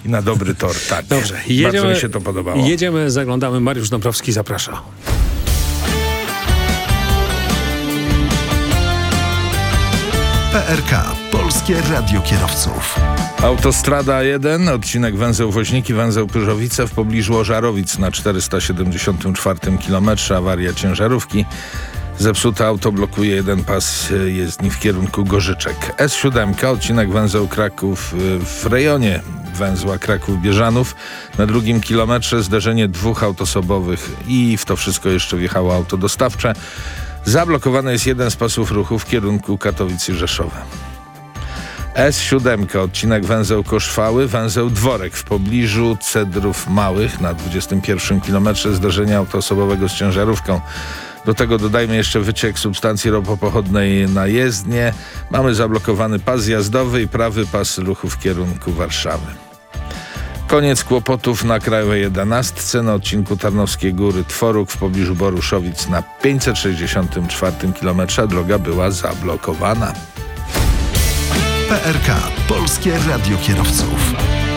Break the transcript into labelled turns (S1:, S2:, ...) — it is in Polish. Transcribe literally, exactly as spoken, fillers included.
S1: i na dobry tor. Tak.
S2: Dobrze, jedziemy,
S1: bardzo mi się to podobało.
S2: Jedziemy, zaglądamy. Mariusz Dąbrowski zaprasza.
S3: P R K. Polskie Radio Kierowców.
S1: Autostrada jeden, odcinek węzeł Woźniki, węzeł Pyrzowice w pobliżu Ożarowic na czterysta siedemdziesiątym czwartym kilometrze. Awaria ciężarówki. Zepsute auto blokuje jeden pas jezdni w kierunku Gorzyczek. S siedem, odcinek węzeł Kraków w rejonie węzła Kraków-Bieżanów. Na drugim kilometrze zderzenie dwóch autosobowych i w to wszystko jeszcze wjechało auto dostawcze. Zablokowany jest jeden z pasów ruchu w kierunku Katowice-Rzeszowe. S siedem, odcinek węzeł Koszwały, węzeł Dworek w pobliżu Cedrów Małych na dwudziestym pierwszym kilometrze zderzenia autoosobowego z ciężarówką. Do tego dodajmy jeszcze wyciek substancji ropopochodnej na jezdnię. Mamy zablokowany pas jazdowy i prawy pas ruchu w kierunku Warszawy. Koniec kłopotów na Krajowej jedenastce na odcinku Tarnowskiej Góry-Tworuk w pobliżu Boruszowic na pięćset sześćdziesiątym czwartym kilometrze. Droga była zablokowana.
S3: P R K. Polskie Radio Kierowców.